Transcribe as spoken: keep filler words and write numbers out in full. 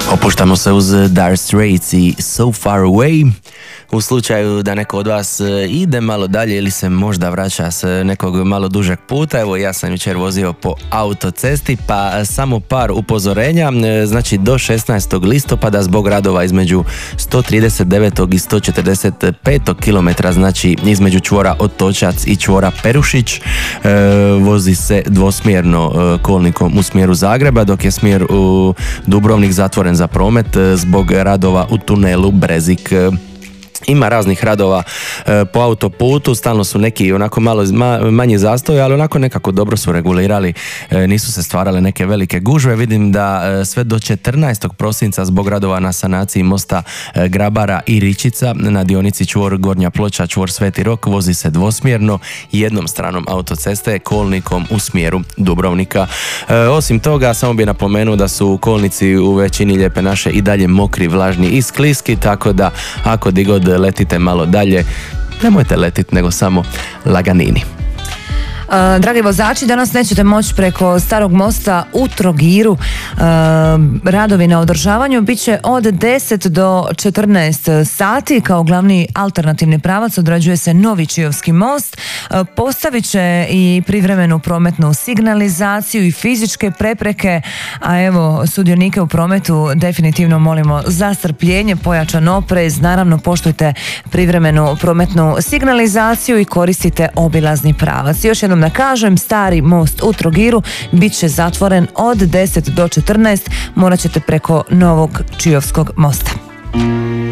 Opuštamo se uz Dire Straits i So Far Away. U slučaju da neko od vas ide malo dalje ili se možda vraća s nekog malo dužeg puta, evo ja sam jučer vozio po autocesti, pa samo par upozorenja. Znači do šesnaestog listopada zbog radova između sto trideset devet i sto četrdeset pet kilometra, znači između čvora Otočac i čvora Perušić, vozi se dvosmjerno kolnikom u smjeru Zagreba, dok je smjer u Dubrovnik zatvoren za promet zbog radova u tunelu Brezik. Ima raznih radova e, po autoputu, stalno su neki onako malo ma, manji zastoj, ali onako nekako dobro su regulirali, e, nisu se stvarale neke velike gužve. Vidim da e, sve do četrnaestog prosinca zbog radova na sanaciji mosta e, Grabara i Ričica na dionici čvor Gornja Ploča, čvor Sveti Rok vozi se dvosmjerno jednom stranom autoceste kolnikom u smjeru Dubrovnika. E, osim toga, samo bi napomenuo da su kolnici u većini Lijepe naše i dalje mokri, vlažni i skliski, tako da ako di god letite malo dalje, nemojte letiti nego samo laganini. Uh, dragi vozači, danas nećete moći preko Starog mosta u Trogiru. Uh, radovi na održavanju bit će od deset do četrnaest sati. Kao glavni alternativni pravac određuje se novi Čiovski most. Uh, postavit će i privremenu prometnu signalizaciju i fizičke prepreke, a evo sudionike u prometu definitivno molimo za strpljenje, pojačan oprez, naravno poštujte privremenu prometnu signalizaciju i koristite obilazni pravac. Još jednom da kažem, Stari most u Trogiru bit će zatvoren od deset do četrnaest, morat ćete preko novog Čiovskog mosta.